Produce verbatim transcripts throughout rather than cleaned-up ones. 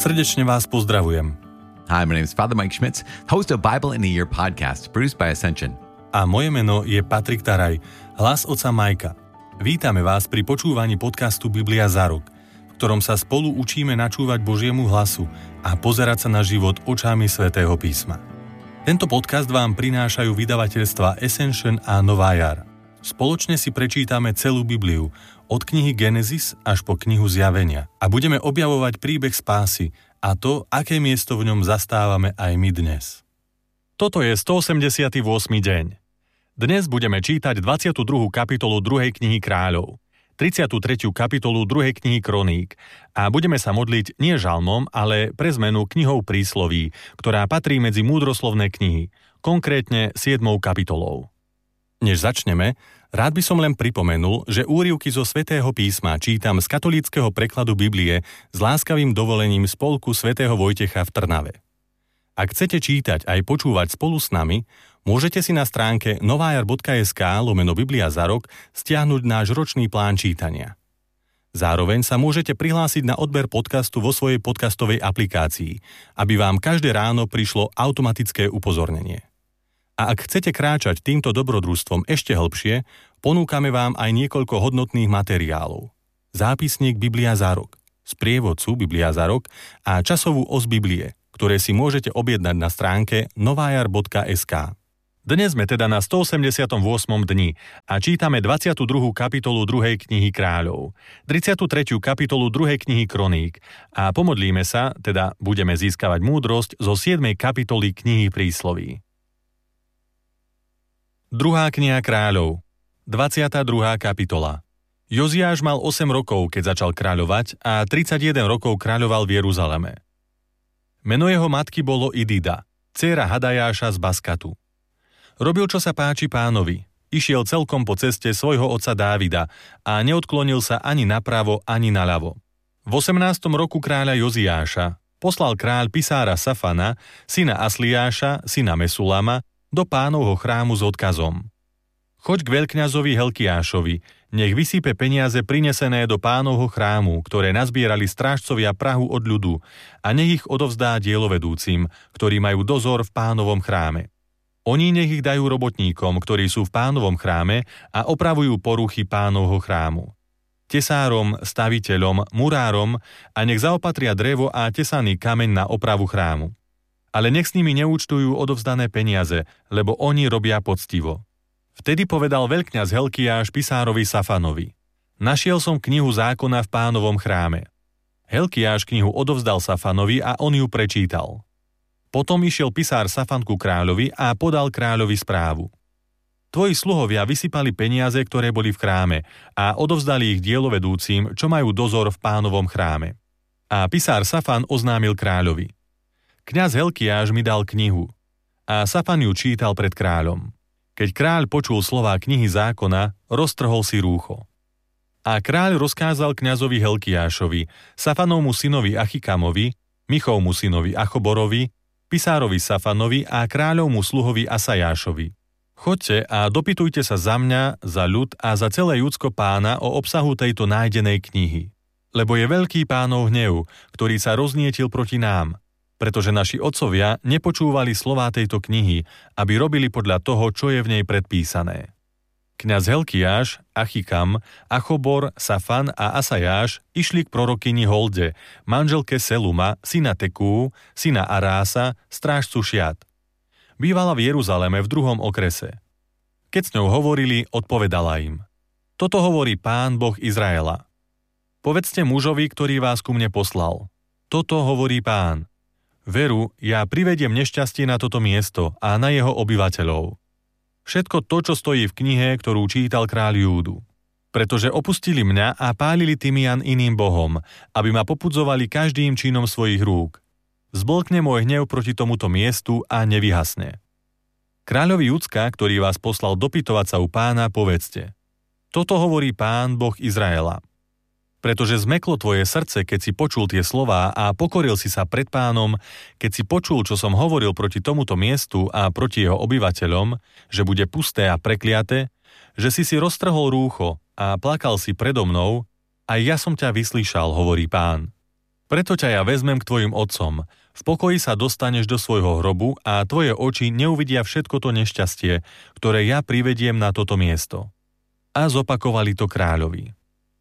Srdečne vás pozdravujem. Hi, my name is Father Mike Schmitz, host of Bible in a Year podcast, produced by Ascension. A moje meno je Patrik Taraj, hlas otca Majka. Vítame vás pri počúvaní podcastu Biblia za rok, v ktorom sa spolu učíme načúvať Božiemu hlasu a pozerať sa na život očami Svätého písma. Tento podcast vám prinášajú vydavateľstva Ascension a Nová jar. Spoločne si prečítame celú Bibliu, od knihy Genesis až po knihu Zjavenia a budeme objavovať príbeh spásy a to, aké miesto v ňom zastávame aj my dnes. Toto je stoosemdesiaty ôsmy deň. Dnes budeme čítať dvadsiatu druhú kapitolu druhej knihy Kráľov, tridsiatu tretiu kapitolu druhej knihy Kroník a budeme sa modliť nie žalmom, ale pre zmenu knihou prísloví, ktorá patrí medzi múdroslovné knihy, konkrétne siedmou kapitolou. Než začneme, rád by som len pripomenul, že úryvky zo Svätého písma čítam z katolíckeho prekladu Biblie s láskavým dovolením spolku svätého Vojtecha v Trnave. Ak chcete čítať aj počúvať spolu s nami, môžete si na stránke novajar bodka es ká lomeno Biblia za rok stiahnuť náš ročný plán čítania. Zároveň sa môžete prihlásiť na odber podcastu vo svojej podcastovej aplikácii, aby vám každé ráno prišlo automatické upozornenie. A ak chcete kráčať týmto dobrodružstvom ešte hlbšie, ponúkame vám aj niekoľko hodnotných materiálov. Zápisník Biblia za rok, sprievodcu Biblia za rok a časovú os Biblie, ktoré si môžete objednať na stránke novajar bodka es ká. Dnes sme teda na stoosemdesiatom ôsmom dni a čítame dvadsiatu druhú kapitolu druhej knihy Kráľov, tridsiatu tretiu kapitolu druhej knihy Kroník a pomodlíme sa, teda budeme získavať múdrosť zo siedmej kapitoly knihy Prísloví. Druhá kniha Kráľov, dvadsiata druhá kapitola. Joziáš mal osem rokov, keď začal kráľovať a tridsaťjeden rokov kráľoval v Jeruzaleme. Meno jeho matky bolo Idida, dcéra Hadajáša z Baskatu. Robil, čo sa páči Pánovi, išiel celkom po ceste svojho otca Dávida a neodklonil sa ani napravo, ani naľavo. V osemnástom roku kráľa Joziáša poslal kráľ pisára Safana, syna Asliáša, syna Mesulama, do Pánovho chrámu s odkazom: Choď k veľkňazovi Helkiášovi, nech vysype peniaze prinesené do Pánovho chrámu, ktoré nazbierali strážcovia prahu od ľudu, a nech ich odovzdá dielovedúcim, ktorí majú dozor v Pánovom chráme. Oni nech ich dajú robotníkom, ktorí sú v Pánovom chráme a opravujú poruchy Pánovho chrámu. Tesárom, staviteľom, murárom a nech zaopatria drevo a tesaný kameň na opravu chrámu. Ale nech s nimi neúčtujú odovzdané peniaze, lebo oni robia poctivo. Vtedy povedal veľkňaz Helkiáš pisárovi Safanovi: Našiel som knihu zákona v Pánovom chráme. Helkiáš knihu odovzdal Safanovi a on ju prečítal. Potom išiel pisár Safan ku kráľovi a podal kráľovi správu: Tvoji sluhovia vysypali peniaze, ktoré boli v chráme, a odovzdali ich dielovedúcim, čo majú dozor v Pánovom chráme. A pisár Safan oznámil kráľovi: Kňaz Helkiáš mi dal knihu. A Safan ju čítal pred kráľom. Keď kráľ počul slová knihy zákona, roztrhol si rúcho. A kráľ rozkázal kňazovi Helkiášovi, Safanovmu synovi Achikamovi, Michovmu synovi Achoborovi, pisárovi Safanovi a kráľovmu sluhovi Asajášovi: Choďte a dopytujte sa za mňa, za ľud a za celé Judsko Pána o obsahu tejto nájdenej knihy. Lebo je veľký Pánov hnev, ktorý sa roznietil proti nám, pretože naši otcovia nepočúvali slová tejto knihy, aby robili podľa toho, čo je v nej predpísané. Kňaz Helkiáš, Achikam, Achobor, Safan a Asajáš išli k prorokyni Holde, manželke Seluma, syna Tekú, syna Arása, strážcu Šiat. Bývala v Jeruzaleme v druhom okrese. Keď s ňou hovorili, odpovedala im: Toto hovorí Pán Boh Izraela. Povedzte mužovi, ktorý vás ku mne poslal: Toto hovorí Pán. Veru, ja privediem nešťastie na toto miesto a na jeho obyvateľov. Všetko to, čo stojí v knihe, ktorú čítal kráľ Júdu. Pretože opustili mňa a pálili tymian iným bohom, aby ma popudzovali každým činom svojich rúk. Zblkne môj hnev proti tomuto miestu a nevyhasne. Kráľovi Judska, ktorý vás poslal dopytovať sa u Pána, povedzte: Toto hovorí Pán Boh Izraela. Pretože zmeklo tvoje srdce, keď si počul tie slová a pokoril si sa pred Pánom, keď si počul, čo som hovoril proti tomuto miestu a proti jeho obyvateľom, že bude pusté a prekliaté, že si si roztrhol rúcho a plakal si predo mnou, aj ja som ťa vyslíšal, hovorí Pán. Preto ťa ja vezmem k tvojim otcom. V pokoji sa dostaneš do svojho hrobu a tvoje oči neuvidia všetko to nešťastie, ktoré ja privediem na toto miesto. A zopakovali to kráľovi.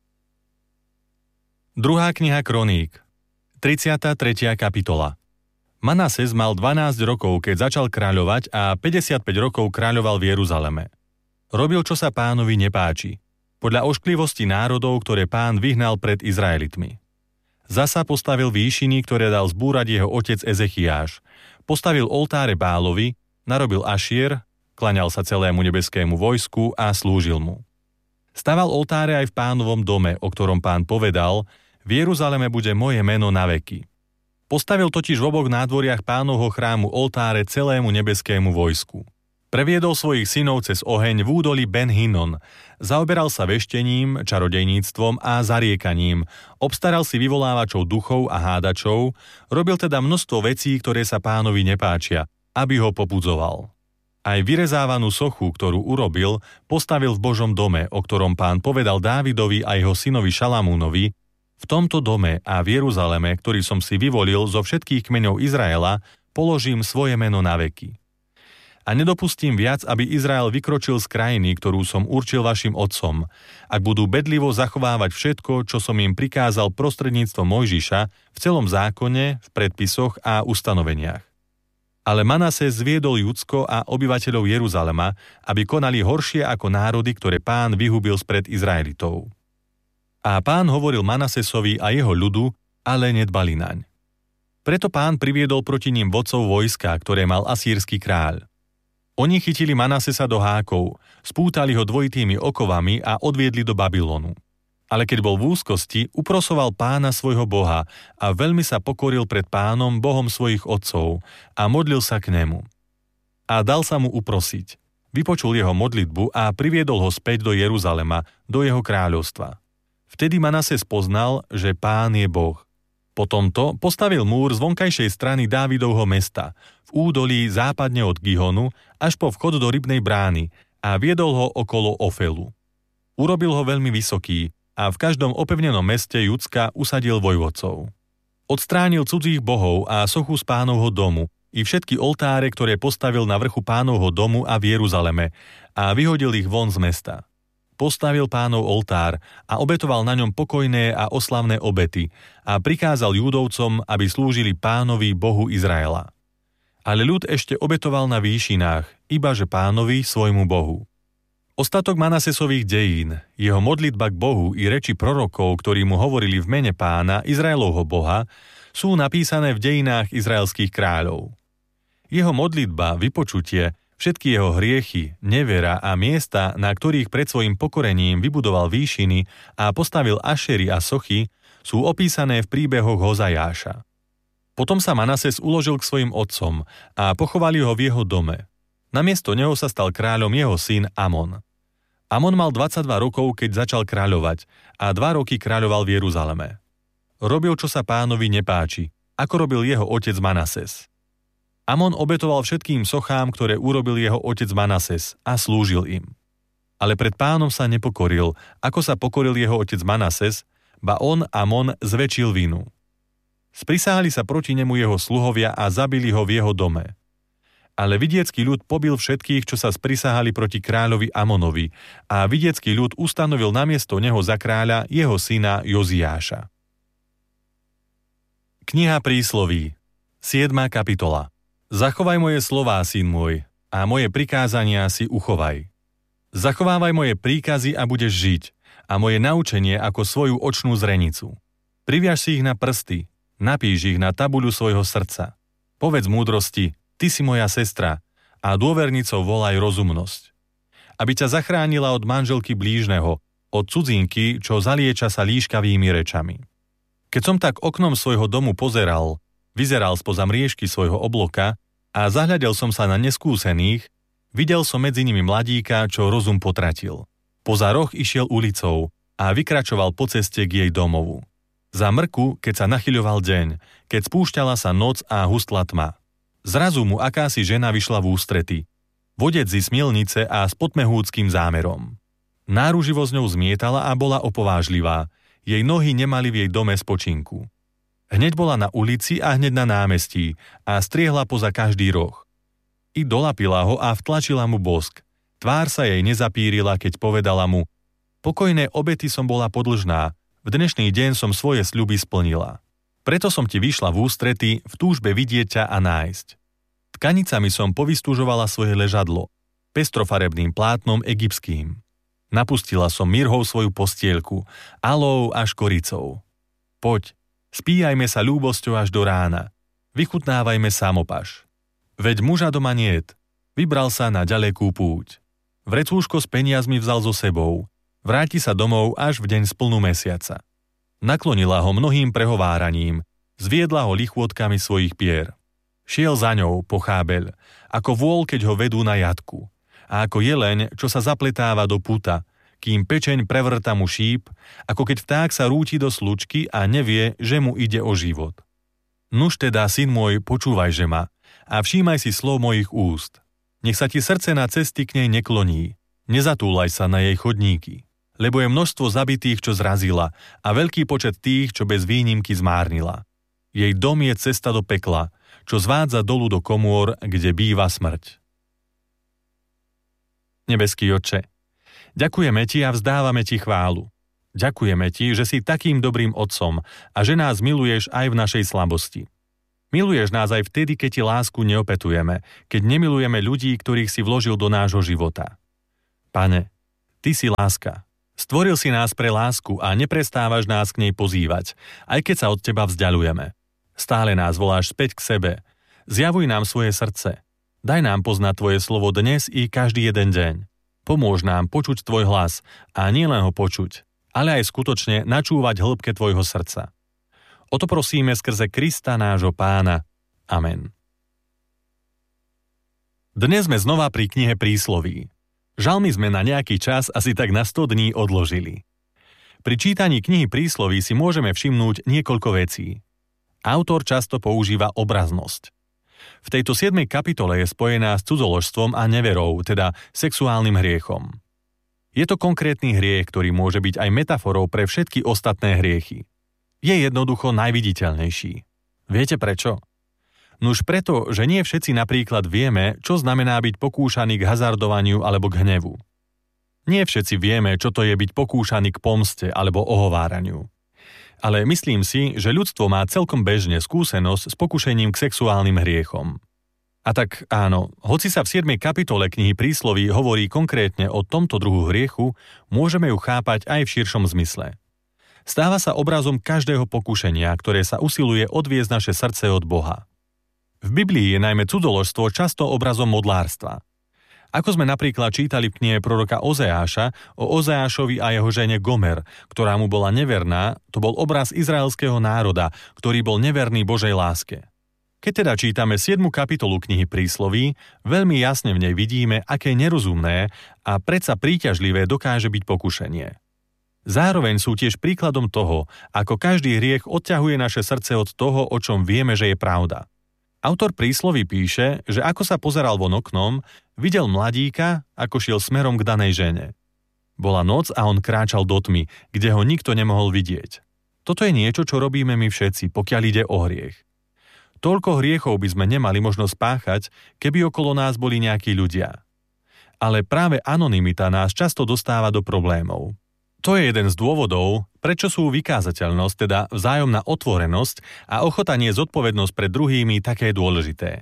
Druhá kniha Kroník, tridsiata tretia kapitola. Manases mal dvanásť rokov, keď začal kráľovať a päťdesiatpäť rokov kráľoval v Jeruzaleme. Robil, čo sa Pánovi nepáči, podľa ošklivosti národov, ktoré Pán vyhnal pred Izraelitmi. Zasa postavil výšiny, ktoré dal zbúrať jeho otec Ezechiáš. Postavil oltáre Bálovi, narobil ašier, klaňal sa celému nebeskému vojsku a slúžil mu. Staval oltáre aj v Pánovom dome, o ktorom Pán povedal: v Jeruzaleme bude moje meno na veky. Postavil totiž v oboch nádvoriach Pánovho chrámu oltáre celému nebeskému vojsku. Previedol svojich synov cez oheň v údolí Ben Hinnon, zaoberal sa veštením, čarodejníctvom a zariekaním, obstaral si vyvolávačov duchov a hádačov, robil teda množstvo vecí, ktoré sa Pánovi nepáčia, aby ho popudzoval. Aj vyrezávanú sochu, ktorú urobil, postavil v Božom dome, o ktorom Pán povedal Dávidovi a jeho synovi Šalamúnovi: v tomto dome a v Jeruzaleme, ktorý som si vyvolil zo všetkých kmeňov Izraela, položím svoje meno na veky. A nedopustím viac, aby Izrael vykročil z krajiny, ktorú som určil vašim otcom, ak budú bedlivo zachovávať všetko, čo som im prikázal prostredníctvom Mojžiša v celom zákone, v predpisoch a ustanoveniach. Ale Manases zviedol Judsko a obyvateľov Jeruzalema, aby konali horšie ako národy, ktoré Pán vyhubil spred Izraelitov. A Pán hovoril Manasesovi a jeho ľudu, ale nedbali naň. Preto Pán priviedol proti ním vodcov vojska, ktoré mal asýrsky kráľ. Oni chytili Manasesa do hákov, spútali ho dvojitými okovami a odviedli do Babylonu. Ale keď bol v úzkosti, uprosoval Pána svojho Boha a veľmi sa pokoril pred Pánom, Bohom svojich otcov, a modlil sa k nemu. A dal sa mu uprosiť. Vypočul jeho modlitbu a priviedol ho späť do Jeruzalema, do jeho kráľovstva. Vtedy Manases poznal, že Pán je Boh. Po tomto postavil múr z vonkajšej strany Dávidovho mesta, v údolí západne od Gihonu, až po vchod do Rybnej brány a viedol ho okolo Ofelu. Urobil ho veľmi vysoký a v každom opevnenom meste Judska usadil vojvodcov. Odstránil cudzích bohov a sochu z Pánovho domu i všetky oltáre, ktoré postavil na vrchu Pánovho domu a v Jeruzaleme, a vyhodil ich von z mesta. Postavil Pánov oltár a obetoval na ňom pokojné a oslavné obety a prikázal Júdovcom, aby slúžili Pánovi, Bohu Izraela. Ale ľud ešte obetoval na výšinách, ibaže Pánovi, svojmu Bohu. Ostatok Manasesových dejín, jeho modlitba k Bohu i reči prorokov, ktorí mu hovorili v mene Pána, Izraelovho Boha, sú napísané v dejinách izraelských kráľov. Jeho modlitba, vypočutie, všetky jeho hriechy, nevera a miesta, na ktorých pred svojim pokorením vybudoval výšiny a postavil ašery a sochy, sú opísané v príbehoch Hozajáša. Potom sa Manases uložil k svojim otcom a pochovali ho v jeho dome. Namiesto neho sa stal kráľom jeho syn Amon. Amon mal dvadsaťdva rokov, keď začal kráľovať, a dva roky kráľoval v Jeruzaleme. Robil, čo sa Pánovi nepáči, ako robil jeho otec Manases. Amon obetoval všetkým sochám, ktoré urobil jeho otec Manases, a slúžil im. Ale pred Pánom sa nepokoril, ako sa pokoril jeho otec Manases, ba on, Amon, zväčšil vinu. Sprisahali sa proti nemu jeho sluhovia a zabili ho v jeho dome. Ale vidiecký ľud pobil všetkých, čo sa sprisahali proti kráľovi Amonovi, a vidiecký ľud ustanovil namiesto neho za kráľa jeho syna Joziáša. Kniha prísloví, siedma kapitola. Zachovaj moje slová, syn môj, a moje prikázania si uchovaj. Zachovávaj moje príkazy a budeš žiť, a moje naučenie ako svoju očnú zrenicu. Priviaž si ich na prsty, napíš ich na tabuľu svojho srdca. Povedz múdrosti, ty si moja sestra, a dôvernicou volaj rozumnosť. Aby ťa zachránila od manželky blížneho, od cudzinky, čo zalieča sa líškavými rečami. Keď som tak oknom svojho domu pozeral, vyzeral spoza mriežky svojho obloka a zahľadel som sa na neskúsených, videl som medzi nimi mladíka, čo rozum potratil. Poza roh išiel ulicou a vykračoval po ceste k jej domovu. Za mrku, keď sa nachyľoval deň, keď spúšťala sa noc a hustla tma. Zrazu mu akási žena vyšla v ústrety. Vodec z smilnice a s potmehúckým zámerom. Náruživo s ňou zmietala a bola opovážlivá. Jej nohy nemali v jej dome spočinku. Hneď bola na ulici a hneď na námestí a striehla poza každý roh. I dolapila ho a vtlačila mu bosk. Tvár sa jej nezapírila, keď povedala mu: pokojné obety som bola podlžná, v dnešný deň som svoje sľuby splnila. Preto som ti vyšla v ústrety v túžbe vidieť ťa a nájsť. Tkanicami som povystúžovala svoje ležadlo, pestrofarebným plátnom egyptským. Napustila som mirhou svoju postielku, alou a škoricou. Poď, spíjajme sa ľúbosťou až do rána, vychutnávajme samopaš. Veď muža doma niet, vybral sa na ďalekú púť. Vrecúško s peniazmi vzal so sebou, vráti sa domov až v deň splnú mesiaca. Naklonila ho mnohým prehováraním, zviedla ho lichôtkami svojich pier. Šiel za ňou, pochábeľ, ako vôl, keď ho vedú na jatku, a ako jeleň, čo sa zapletáva do puta, kým pečeň prevrta mu šíp, ako keď vták sa rúti do slučky a nevie, že mu ide o život. Nuž teda, syn môj, počúvajže ma a všímaj si slov mojich úst. Nech sa ti srdce na cesty k nej nekloní, nezatúlaj sa na jej chodníky, lebo je množstvo zabitých, čo zrazila, a veľký počet tých, čo bez výnimky zmárnila. Jej dom je cesta do pekla, čo zvádza dolu do komôr, kde býva smrť. Nebeský Otče, ďakujeme ti a vzdávame ti chválu. Ďakujeme ti, že si takým dobrým otcom a že nás miluješ aj v našej slabosti. Miluješ nás aj vtedy, keď ti lásku neopetujeme, keď nemilujeme ľudí, ktorých si vložil do nášho života. Pane, ty si láska. Stvoril si nás pre lásku a neprestávaš nás k nej pozývať, aj keď sa od teba vzdialujeme. Stále nás voláš späť k sebe. Zjavuj nám svoje srdce. Daj nám poznať tvoje slovo dnes i každý jeden deň. Pomôž nám počuť tvoj hlas a nielen ho počuť, ale aj skutočne načúvať hĺbke tvojho srdca. O to prosíme skrze Krista nášho Pána. Amen. Dnes sme znova pri knihe Prísloví. Žalmy sme na nejaký čas asi tak na sto dní odložili. Pri čítaní knihy Prísloví si môžeme všimnúť niekoľko vecí. Autor často používa obraznosť. V tejto siedmej kapitole je spojená s cudzoložstvom a neverou, teda sexuálnym hriechom. Je to konkrétny hriech, ktorý môže byť aj metaforou pre všetky ostatné hriechy. Je jednoducho najviditeľnejší. Viete prečo? Nuž preto, že nie všetci napríklad vieme, čo znamená byť pokúšaný k hazardovaniu alebo k hnevu. Nie všetci vieme, čo to je byť pokúšaný k pomste alebo ohováraniu. Ale myslím si, že ľudstvo má celkom bežne skúsenosť s pokušením k sexuálnym hriechom. A tak áno, hoci sa v siedmej kapitole knihy Prísloví hovorí konkrétne o tomto druhu hriechu, môžeme ju chápať aj v širšom zmysle. Stáva sa obrazom každého pokušenia, ktoré sa usiluje odviesť naše srdce od Boha. V Biblii je najmä cudzoložstvo často obrazom modlárstva. Ako sme napríklad čítali v knihe proroka Ozeáša o Ozeášovi a jeho žene Gomer, ktorá mu bola neverná, to bol obraz izraelského národa, ktorý bol neverný Božej láske. Keď teda čítame siedmu kapitolu knihy Prísloví, veľmi jasne v nej vidíme, aké nerozumné a predsa príťažlivé dokáže byť pokušenie. Zároveň sú tiež príkladom toho, ako každý hriech odťahuje naše srdce od toho, o čom vieme, že je pravda. Autor Prísloví píše, že ako sa pozeral von oknom, videl mladíka, ako šiel smerom k danej žene. Bola noc a on kráčal do tmy, kde ho nikto nemohol vidieť. Toto je niečo, čo robíme my všetci, pokiaľ ide o hriech. Toľko hriechov by sme nemali možno spáchať, keby okolo nás boli nejakí ľudia. Ale práve anonymita nás často dostáva do problémov. To je jeden z dôvodov, prečo sú vykázateľnosť, teda vzájomná otvorenosť a ochota nie zodpovednosť pred druhými také dôležité.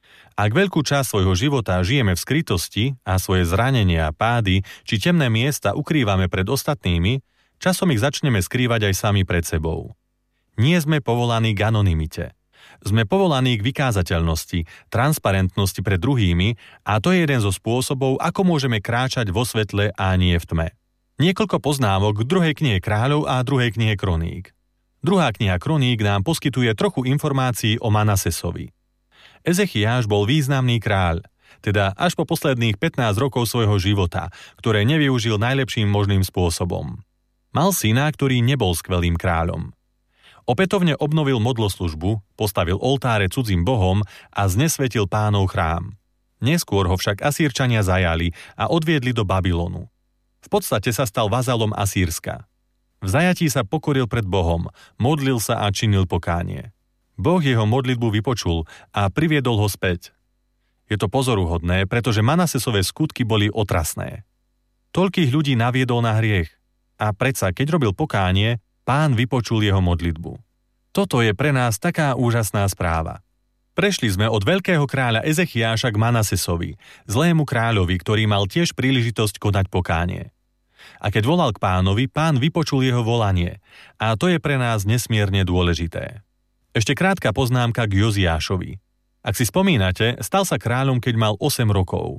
Ak veľkú časť svojho života žijeme v skrytosti a svoje zranenia, pády či temné miesta ukrývame pred ostatnými, časom ich začneme skrývať aj sami pred sebou. Nie sme povolaní k anonymite. Sme povolaní k vykázateľnosti, transparentnosti pred druhými a to je jeden zo spôsobov, ako môžeme kráčať vo svetle a nie v tme. Niekoľko poznámok k druhej knihe Kráľov a druhej knihe Kroník. Druhá kniha Kroník nám poskytuje trochu informácií o Manasesovi. Ezechiáš bol významný kráľ, teda až po posledných pätnásť rokov svojho života, ktoré nevyužil najlepším možným spôsobom. Mal syna, ktorý nebol skvelým kráľom. Opätovne obnovil modloslužbu, postavil oltáre cudzím bohom a znesvetil Pánov chrám. Neskôr ho však Asýrčania zajali a odviedli do Babylonu. V podstate sa stal vazalom Asýrska. V zajatí sa pokoril pred Bohom, modlil sa a činil pokánie. Boh jeho modlitbu vypočul a priviedol ho späť. Je to pozoruhodné, pretože Manasesové skutky boli otrasné. Toľkých ľudí naviedol na hriech. A predsa, keď robil pokánie, Pán vypočul jeho modlitbu. Toto je pre nás taká úžasná správa. Prešli sme od veľkého kráľa Ezechiáša k Manasesovi, zlému kráľovi, ktorý mal tiež príležitosť konať pokánie. A keď volal k Pánovi, Pán vypočul jeho volanie. A to je pre nás nesmierne dôležité. Ešte krátka poznámka k Joziášovi. Ak si spomínate, stal sa kráľom, keď mal osem rokov.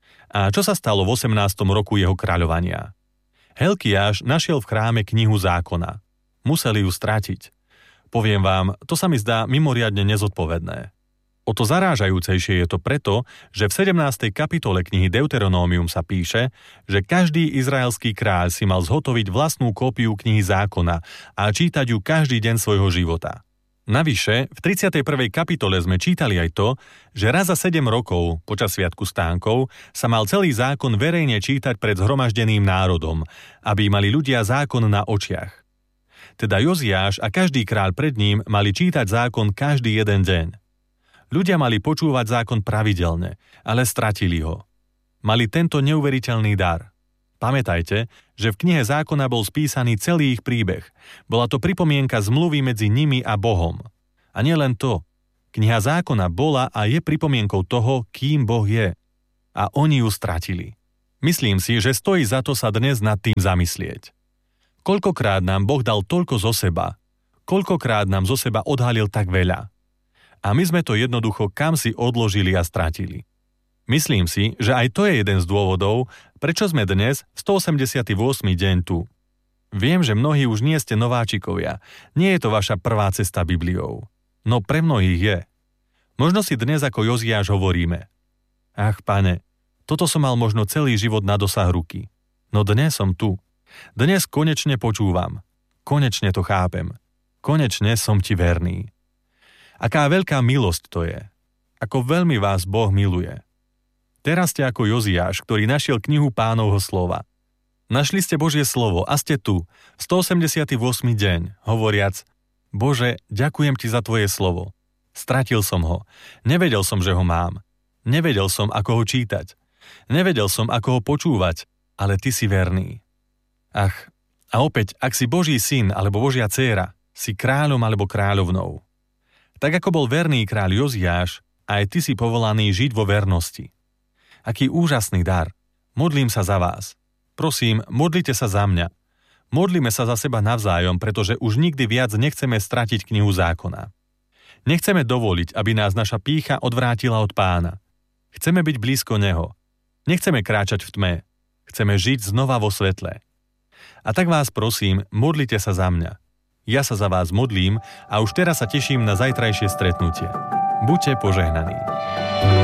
A čo sa stalo v osemnástom roku jeho kráľovania? Helkiáš našiel v chráme knihu zákona. Museli ju stratiť. Poviem vám, to sa mi zdá mimoriadne nezodpovedné. O to zarážajúcejšie je to preto, že v sedemnástej kapitole knihy Deuteronómium sa píše, že každý izraelský kráľ si mal zhotoviť vlastnú kópiu knihy zákona a čítať ju každý deň svojho života. Navyše, v tridsiatej prvej kapitole sme čítali aj to, že raz za sedem rokov, počas sviatku stánkov, sa mal celý zákon verejne čítať pred zhromaždeným národom, aby mali ľudia zákon na očiach. Teda Joziáš a každý kráľ pred ním mali čítať zákon každý jeden deň. Ľudia mali počúvať zákon pravidelne, ale stratili ho. Mali tento neuveriteľný dar. Pamätajte, že v knihe zákona bol spísaný celý ich príbeh. Bola to pripomienka zmluvy medzi nimi a Bohom. A nie len to. Kniha zákona bola a je pripomienkou toho, kým Boh je. A oni ju stratili. Myslím si, že stojí za to sa dnes nad tým zamyslieť. Koľkokrát nám Boh dal toľko zo seba, koľkokrát nám zo seba odhalil tak veľa. A my sme to jednoducho kamsi odložili a stratili. Myslím si, že aj to je jeden z dôvodov, prečo sme dnes v stoosemdesiaty ôsmy deň tu. Viem, že mnohí už nie ste nováčikovia, nie je to vaša prvá cesta Bibliou. No pre mnohých je. Možno si dnes ako Joziáš hovoríme: Ach, Pane, toto som mal možno celý život na dosah ruky. No dnes som tu. Dnes konečne počúvam. Konečne to chápem. Konečne som ti verný. Aká veľká milosť to je. Ako veľmi vás Boh miluje. Teraz ste ako Joziáš, ktorý našiel knihu Pánovho slova. Našli ste Božie slovo a ste tu, v stoosemdesiaty ôsmy deň, hovoriac: Bože, ďakujem ti za tvoje slovo. Stratil som ho. Nevedel som, že ho mám. Nevedel som, ako ho čítať. Nevedel som, ako ho počúvať, ale ty si verný. Ach, a opäť, ak si Boží syn alebo Božia dcéra, si kráľom alebo kráľovnou. Tak ako bol verný kráľ Joziáš, aj ty si povolaný žiť vo vernosti. Aký úžasný dar. Modlím sa za vás. Prosím, modlite sa za mňa. Modlíme sa za seba navzájom, pretože už nikdy viac nechceme stratiť knihu zákona. Nechceme dovoliť, aby nás naša pýcha odvrátila od Pána. Chceme byť blízko Neho. Nechceme kráčať v tme. Chceme žiť znova vo svetle. A tak vás prosím, modlite sa za mňa. Ja sa za vás modlím a už teraz sa teším na zajtrajšie stretnutie. Buďte požehnaní.